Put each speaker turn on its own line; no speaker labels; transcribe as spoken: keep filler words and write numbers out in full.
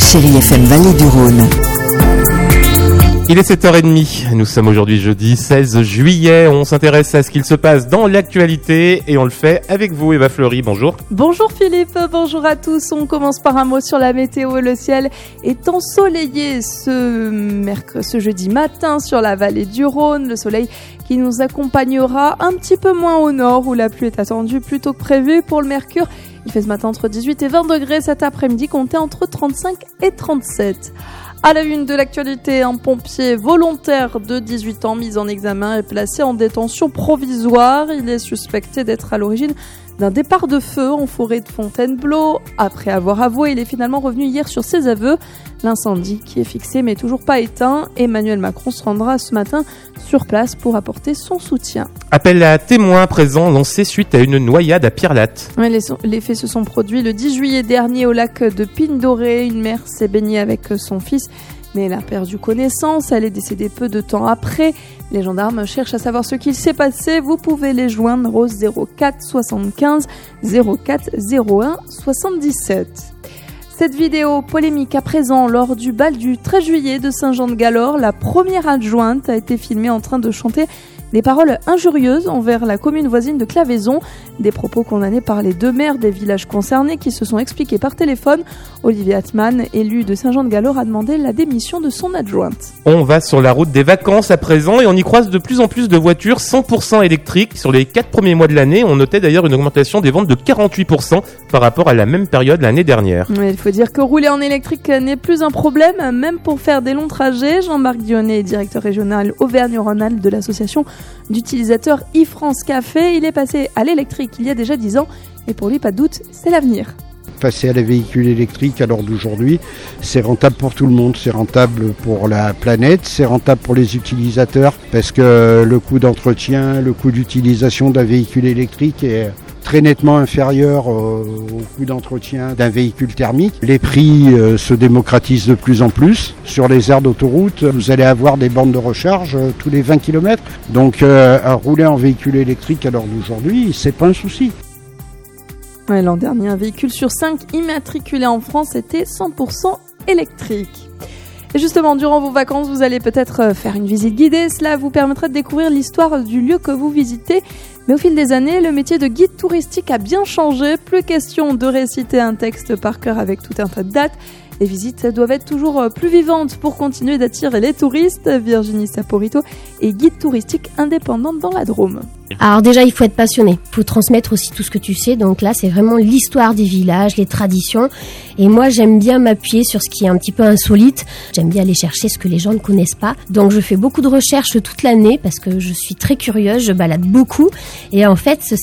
Chérie F M Vallée du Rhône.
Il est sept heures trente, nous sommes aujourd'hui jeudi seize juillet, on s'intéresse à ce qu'il se passe dans l'actualité et on le fait avec vous Eva Fleury, bonjour.
Bonjour Philippe, bonjour à tous, on commence par un mot sur la météo. Le ciel est ensoleillé ce, merc- ce jeudi matin sur la vallée du Rhône, le soleil qui nous accompagnera un petit peu moins au nord où la pluie est attendue plus tôt que prévu. Pour le mercure, il fait ce matin entre dix-huit et vingt degrés, cet après-midi comptez entre trente-cinq et trente-sept. À la une de l'actualité, un pompier volontaire de dix-huit ans mis en examen est placé en détention provisoire. Il est suspecté d'être à l'origine d'un départ de feu en forêt de Fontainebleau. Après avoir avoué, il est finalement revenu hier sur ses aveux. L'incendie qui est fixé mais toujours pas éteint. Emmanuel Macron se rendra ce matin sur place pour apporter son soutien.
Appel à témoins présents lancé suite à une noyade à Pierre-Latte.
Ouais, les, les faits se sont produits le dix juillet dernier au lac de Pine-Dorée. Une mère s'est baignée avec son fils, mais elle a perdu connaissance. Elle est décédée peu de temps après. Les gendarmes cherchent à savoir ce qu'il s'est passé. Vous pouvez les joindre au zéro quatre soixante-quinze zéro quatre zéro un soixante-dix-sept. Cette vidéo polémique à présent, lors du bal du treize juillet de Saint-Jean-de-Galore, la première adjointe a été filmée en train de chanter des paroles injurieuses envers la commune voisine de Claveyson, des propos condamnés par les deux maires des villages concernés qui se sont expliqués par téléphone. Olivier Atman, élu de Saint-Jean-de-Galore, a demandé la démission de son adjointe.
On va sur la route des vacances à présent et on y croise de plus en plus de voitures cent pour cent électriques. Sur les quatre premiers mois de l'année, on notait d'ailleurs une augmentation des ventes de quarante-huit pour cent par rapport à la même période l'année dernière.
Mais il faut dire que rouler en électrique n'est plus un problème, même pour faire des longs trajets. Jean-Marc Dionnet, directeur régional Auvergne-Rhône-Alpes de l'association d'utilisateurs e-France Café, il est passé à l'électrique il y a déjà dix ans et pour lui, pas de doute, c'est l'avenir.
Passer à la véhicule électrique à l'heure d'aujourd'hui, c'est rentable pour tout le monde, c'est rentable pour la planète, c'est rentable pour les utilisateurs parce que le coût d'entretien, le coût d'utilisation d'un véhicule électrique est très nettement inférieur au coût d'entretien d'un véhicule thermique. Les prix euh, se démocratisent de plus en plus. Sur les aires d'autoroute, vous allez avoir des bornes de recharge euh, tous les vingt kilomètres. Donc euh, à rouler en véhicule électrique à l'heure d'aujourd'hui, c'est pas un souci.
Ouais, l'an dernier, un véhicule sur cinq immatriculé en France était cent pour cent électrique. Et justement, durant vos vacances, vous allez peut-être faire une visite guidée. Cela vous permettra de découvrir l'histoire du lieu que vous visitez. Mais au fil des années, le métier de guide touristique a bien changé. Plus question de réciter un texte par cœur avec tout un tas de dates. Les visites doivent être toujours plus vivantes pour continuer d'attirer les touristes. Virginie Saporito est guide touristique indépendante dans la Drôme.
Alors déjà, il faut être passionné, il faut transmettre aussi tout ce que tu sais. Donc là, c'est vraiment l'histoire des villages, les traditions. Et moi, j'aime bien m'appuyer sur ce qui est un petit peu insolite. J'aime bien aller chercher ce que les gens ne connaissent pas. Donc je fais beaucoup de recherches toute l'année parce que je suis très curieuse, je balade beaucoup. Et en fait,